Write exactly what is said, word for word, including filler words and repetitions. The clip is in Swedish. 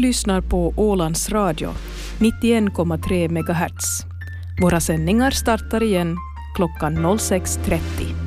lyssnar på Ålands Radio, nittioen komma tre megahertz. Våra sändningar startar igen klockan noll sex trettio.